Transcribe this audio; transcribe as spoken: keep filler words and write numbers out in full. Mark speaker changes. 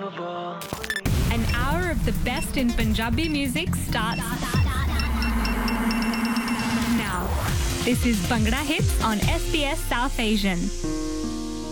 Speaker 1: An hour of the best in Punjabi music starts now. This is Bhangra Hits on S B S South Asian.